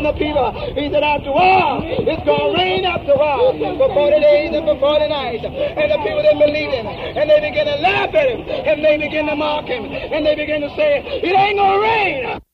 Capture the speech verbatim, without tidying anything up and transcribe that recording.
the people. He said, after a while, it's going to rain after a while for forty days and for forty nights. And the people that believe him, and they begin to laugh at him, and they begin to mock him, and they begin to say, it ain't going to rain.